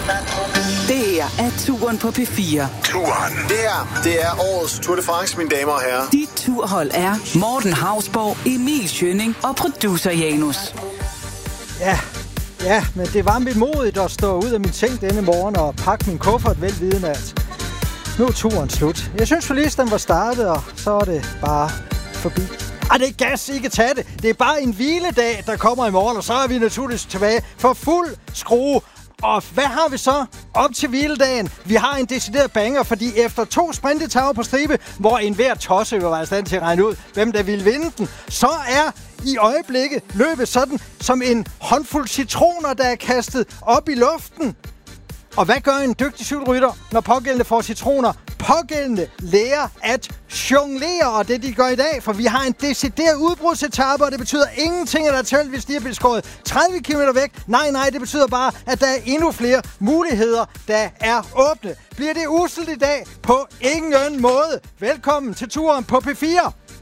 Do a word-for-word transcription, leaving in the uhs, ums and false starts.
Det her er Turen på P fire. Turen. Det her, det er årets Tour de France, mine damer og herrer. Dit turhold er Morten Hausborg, Emil Schønning og producer Janus. Ja, ja, men det var mit modigt at stå ud af min seng denne morgen og pakke min kuffert velvidende, at nu er turen slut. Jeg synes for lige, den var startet, og så er det bare forbi. Ej, det er gas, ikke tage det. Det er bare en hviledag, der kommer i morgen, og så er vi naturligvis tilbage for fuld skrue. Og hvad har vi så op til hviledagen? Vi har en decideret banger, fordi efter to sprintetager på stribe, hvor enhver tosse vil være i stand til at regne ud, hvem der vil vinde den, så er i øjeblikket løbet sådan som en håndfuld citroner, der er kastet op i luften. Og hvad gør en dygtig cykelrytter, når pågældende får citroner? Pågældende lærer at jonglere, og det de gør i dag, for vi har en decideret udbrudsetape, og det betyder ingenting, at der er tølt, hvis de er blevet skåret tredive kilometer væk. Nej, nej, det betyder bare, at der er endnu flere muligheder, der er åbne. Bliver det uselt i dag? På ingen måde. Velkommen til turen på P fire.